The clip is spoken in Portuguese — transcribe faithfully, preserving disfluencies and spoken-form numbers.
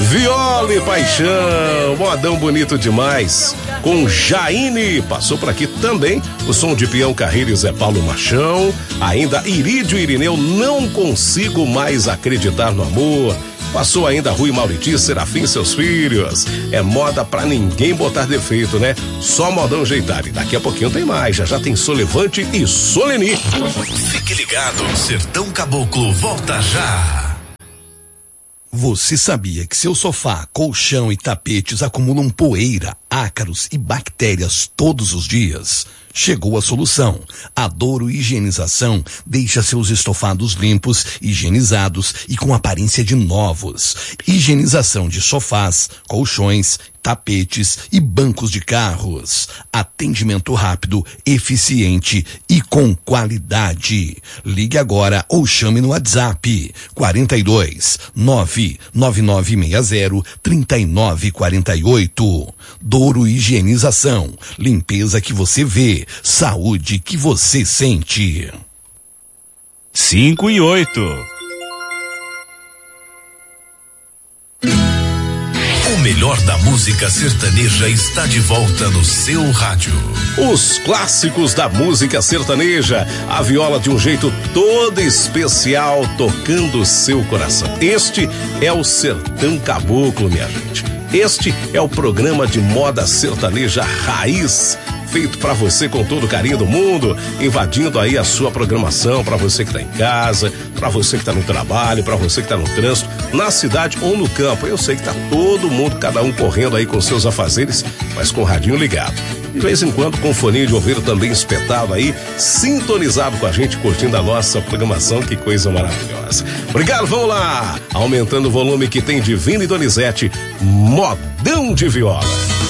Viola e Paixão, modão bonito demais. Com Jaine, passou por aqui também o som de Peão Carreiro e Zé Paulo Machão. Ainda Irídio e Irineu, Não Consigo Mais Acreditar no Amor. Passou ainda Rui Mauriti, Serafim e Seus Filhos. É moda pra ninguém botar defeito, né? Só modão jeitado. E daqui a pouquinho tem mais. Já já tem Solevante e Soleni. Fique ligado, Sertão Caboclo volta já. Você sabia que seu sofá, colchão e tapetes acumulam poeira, ácaros e bactérias todos os dias? Chegou a solução. A Douro Higienização deixa seus estofados limpos, higienizados e com aparência de novos. Higienização de sofás, colchões, tapetes e bancos de carros. Atendimento rápido, eficiente e com qualidade. Ligue agora ou chame no WhatsApp quarenta e dois, nove nove nove seis zero, três nove quatro oito. Douro Higienização. Limpeza que você vê, saúde que você sente. Cinco e oito. O melhor da música sertaneja está de volta no seu rádio. Os clássicos da música sertaneja, a viola de um jeito todo especial, tocando o seu coração. Este é o Sertão Caboclo, minha gente. Este é o programa de moda sertaneja raiz, feito pra você com todo o carinho do mundo, invadindo aí a sua programação, pra você que tá em casa, pra você que tá no trabalho, pra você que tá no trânsito, na cidade ou no campo. Eu sei que tá todo mundo, cada um correndo aí com seus afazeres, mas com o radinho ligado. De vez em quando com o foninho de ouvido também espetado aí, sintonizado com a gente, curtindo a nossa programação, que coisa maravilhosa. Obrigado, vamos lá! Aumentando o volume que tem Divino e Donizete, modão de viola.